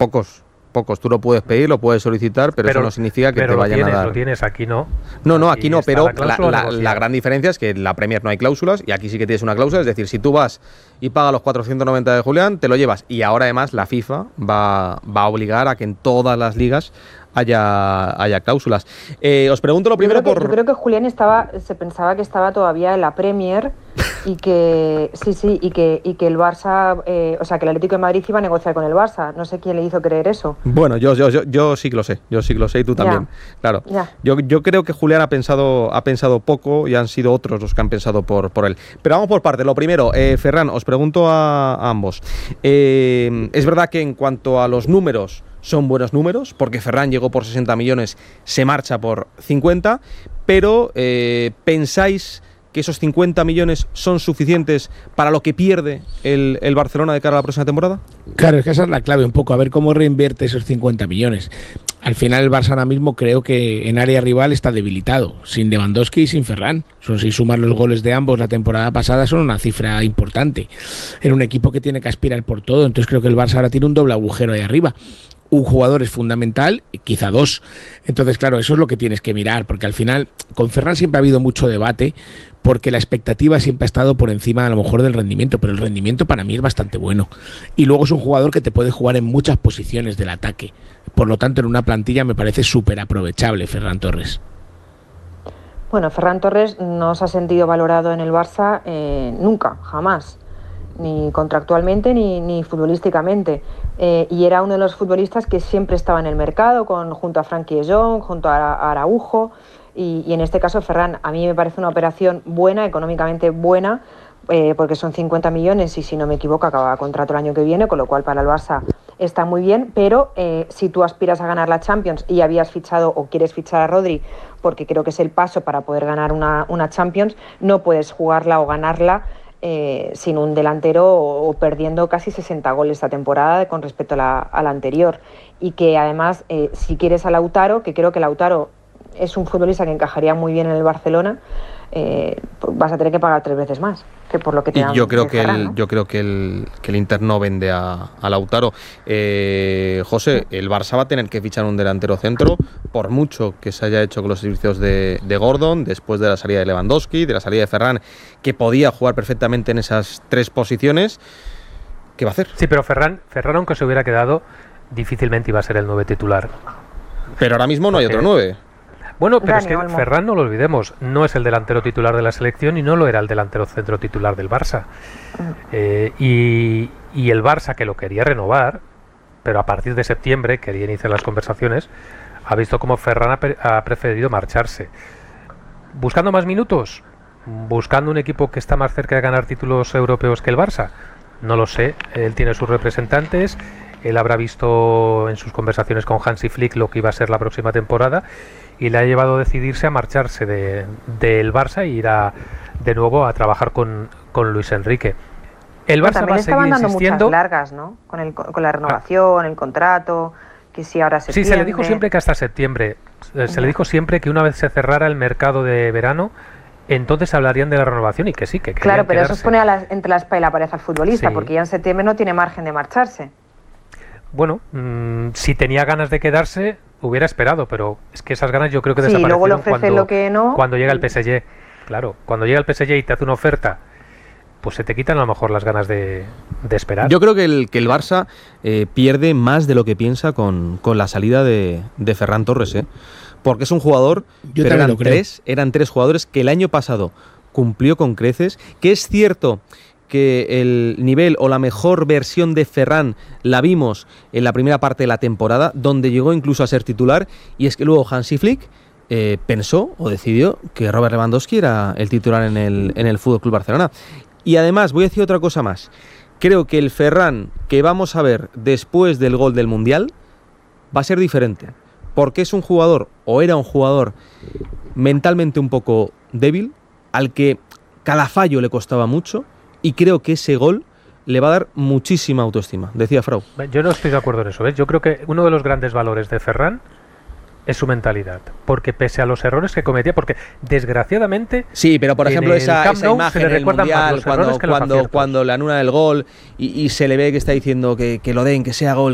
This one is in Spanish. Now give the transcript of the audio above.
pocos. Tú lo puedes pedir, lo puedes solicitar, pero eso no significa que te vayan a dar. Lo tienes, aquí no. No, aquí no, pero la gran diferencia es que en la Premier no hay cláusulas y aquí sí que tienes una cláusula, es decir, si tú vas y pagas los 490 de Julián, te lo llevas. Y ahora además la FIFA va a obligar a que en todas las ligas haya cláusulas. Os pregunto lo primero yo creo que Julián se pensaba que estaba todavía en la Premier y que y que el Barça, o sea, que el Atlético de Madrid iba a negociar con el Barça. No sé quién le hizo creer eso. Bueno, yo sí que lo sé, y tú también. Ya, claro. Ya. Yo creo que Julián ha pensado poco y han sido otros los que han pensado por él. Pero vamos por partes. Lo primero, Ferran, os pregunto a ambos. Es verdad que en cuanto a los números son buenos números, porque Ferran llegó por 60 millones, se marcha por 50, pero ¿pensáis que esos 50 millones son suficientes para lo que pierde el Barcelona de cara a la próxima temporada? Claro, es que esa es la clave un poco, a ver cómo reinvierte esos 50 millones. Al final el Barça ahora mismo creo que en área rival está debilitado, sin Lewandowski y sin Ferran. Si sumas los goles de ambos la temporada pasada son una cifra importante. Era un equipo que tiene que aspirar por todo, entonces creo que el Barça ahora tiene un doble agujero ahí arriba. Un jugador es fundamental, quizá dos. Entonces, claro, eso es lo que tienes que mirar, porque al final con Ferran siempre ha habido mucho debate, porque la expectativa siempre ha estado por encima a lo mejor del rendimiento, pero el rendimiento para mí es bastante bueno. Y luego es un jugador que te puede jugar en muchas posiciones del ataque. Por lo tanto, en una plantilla me parece súper aprovechable Ferran Torres. Bueno, Ferran Torres no se ha sentido valorado en el Barça nunca, jamás. Ni contractualmente ni futbolísticamente. Y era uno de los futbolistas que siempre estaba en el mercado, junto a Frenkie de Jong, junto a Araujo, y en este caso Ferran, a mí me parece una operación buena, económicamente buena, porque son 50 millones y si no me equivoco acaba contrato el año que viene, con lo cual para el Barça está muy bien, pero si tú aspiras a ganar la Champions y habías fichado o quieres fichar a Rodri, porque creo que es el paso para poder ganar una Champions, no puedes jugarla o ganarla sin un delantero o perdiendo casi 60 goles esta temporada con respecto a la anterior. Y que además, si quieres a Lautaro, que creo que Lautaro es un futbolista que encajaría muy bien en el Barcelona, vas a tener que pagar 3 veces más que por lo que te dan. Yo creo que el Inter no vende a Lautaro. José, el Barça va a tener que fichar un delantero centro, por mucho que se haya hecho con los servicios de Gordon, después de la salida de Lewandowski, de la salida de Ferran, que podía jugar perfectamente en esas 3 posiciones. ¿Qué va a hacer? Sí, pero Ferran, aunque se hubiera quedado, difícilmente iba a ser el 9 titular. Pero ahora mismo no hay otro 9. Bueno, pero es que Ferran, no lo olvidemos, no es el delantero titular de la selección y no lo era el delantero centro titular del Barça. Y el Barça, que lo quería renovar, pero a partir de septiembre quería iniciar las conversaciones, ha visto cómo Ferran ha preferido marcharse. ¿Buscando más minutos? ¿Buscando un equipo que está más cerca de ganar títulos europeos que el Barça? No lo sé, él tiene sus representantes, él habrá visto en sus conversaciones con Hansi Flick lo que iba a ser la próxima temporada y le ha llevado a decidirse a marcharse del Barça e ir de nuevo a trabajar con Luis Enrique. El Barça va a seguir insistiendo. Muchas largas, ¿no? Con la renovación, el contrato, que si ahora septiembre. Sí, se le dijo siempre que hasta septiembre. Se le dijo siempre que una vez se cerrara el mercado de verano, entonces hablarían de la renovación y que sí, que claro, pero quedarse. Eso pone entre la espada y la pared al futbolista, sí. Porque ya en septiembre no tiene margen de marcharse. Bueno, si tenía ganas de quedarse, hubiera esperado, pero es que esas ganas yo creo que sí, desaparecieron luego le ofrece lo que no, cuando llega el PSG. Claro, cuando llega el PSG y te hace una oferta, pues se te quitan a lo mejor las ganas de esperar. Yo creo que el Barça pierde más de lo que piensa con la salida de Ferran Torres, porque es un jugador, pero eran tres jugadores que el año pasado cumplió con creces, que es cierto que el nivel o la mejor versión de Ferran la vimos en la primera parte de la temporada, donde llegó incluso a ser titular, y es que luego Hansi Flick pensó o decidió que Robert Lewandowski era el titular en el Fútbol Club Barcelona. Y además, voy a decir otra cosa más. Creo que el Ferran que vamos a ver después del gol del Mundial va a ser diferente, porque es un jugador, o era un jugador mentalmente un poco débil, al que cada fallo le costaba mucho, y creo que ese gol le va a dar muchísima autoestima, decía Frau. Yo no estoy de acuerdo en eso, ¿ves? Yo creo que uno de los grandes valores de Ferran es su mentalidad, porque pese a los errores que cometía, porque desgraciadamente... Sí, pero por ejemplo esa imagen del Mundial, cuando le anulan el gol y se le ve que está diciendo que lo den, que sea gol,